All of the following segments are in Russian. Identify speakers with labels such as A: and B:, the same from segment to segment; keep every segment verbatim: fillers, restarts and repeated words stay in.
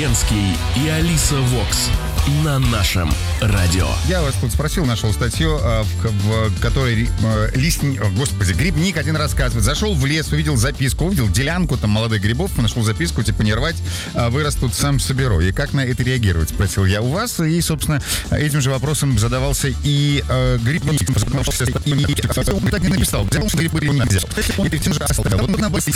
A: Зеленский и Алиса Вокс на нашем радио.
B: Я вас тут спросил, нашел статью, в, в которой э, листни... О, господи, грибник один рассказывает. Зашел в лес, увидел записку, увидел делянку там молодых грибов, нашел записку, типа не рвать, а вырастут, сам соберу. И как на это реагировать, спросил я у вас. И, собственно, этим же вопросом задавался и э, грибник. Он так и написал. Взял, что грибы не взял. И тем же оставил. Вот на базе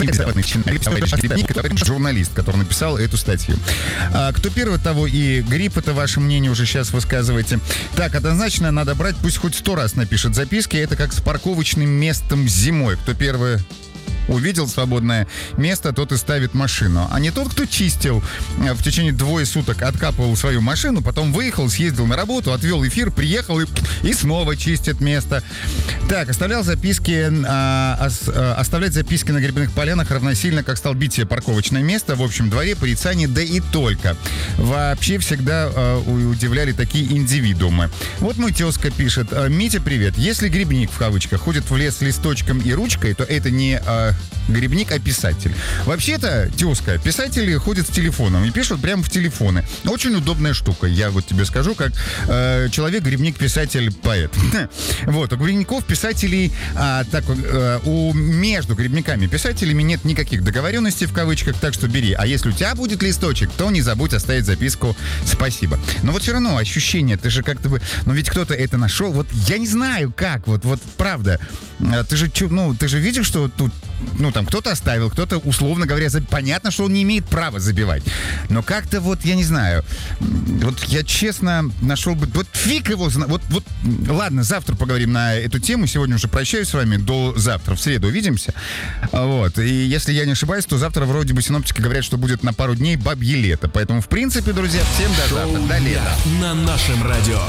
B: журналист, который написал эту статью. А, кто первый, того и гриб, это ваше мнение уже сейчас высказывайте. Так, однозначно надо брать, пусть хоть сто раз напишет записки. Это как с парковочным местом зимой. Кто первый увидел свободное место, тот и ставит машину. А не тот, кто чистил в течение двое суток, откапывал свою машину, потом выехал, съездил на работу, отвел эфир, приехал и, и снова чистит место. Так, оставлял записки, а, ос, а, оставлять записки на грибных полянах равносильно, как столбить себе парковочное место в общем дворе, порицание, да и только. Вообще всегда а, удивляли такие индивидуумы. Вот мой тезка пишет: Митя, привет. Если грибник, в кавычках, ходит в лес с листочком и ручкой, то это не а, грибник, а писатель. Вообще-то, тезка, писатели ходят с телефоном и пишут прямо в телефоны. Очень удобная штука, я вот тебе скажу, как э, человек, грибник, писатель, поэт. Вот, у грибников, писателей, а, так, э, у, между грибниками и писателями нет никаких договоренностей, в кавычках, так что бери. А если у тебя будет листочек, то не забудь оставить записку «Спасибо». Но вот все равно ощущение, ты же как-то бы... Ну ведь кто-то это нашел, вот я не знаю как, вот, вот правда. Ты же, ну, ты же видишь, что тут, ну, там, кто-то оставил, кто-то, условно говоря, заб... понятно, что он не имеет права забивать. Но как-то вот, я не знаю, вот я честно нашел бы, вот фиг его знает, вот, вот, ладно, завтра поговорим на эту тему, сегодня уже прощаюсь с вами, до завтра, в среду увидимся, вот, и если я не ошибаюсь, то завтра вроде бы синоптики говорят, что будет на пару дней бабье лето, поэтому, в принципе, друзья, всем до завтра, до лета.
A: На нашем радио.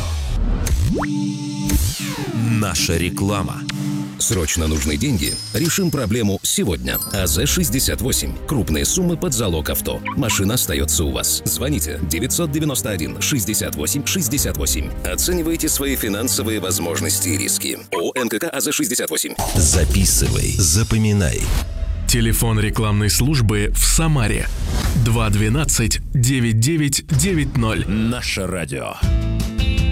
C: Наша реклама. Срочно нужны деньги? Решим проблему сегодня. АЗ шестьдесят восемь. Крупные суммы под залог авто. Машина остается у вас. Звоните девятьсот девяносто один шестьдесят восемь шестьдесят восемь. Оценивайте свои финансовые возможности и риски. ООО НКК АЗ шестьдесят восемь.
D: Записывай, запоминай.
A: Телефон рекламной службы в Самаре. два двенадцать девять девять девять ноль.
D: Наше радио.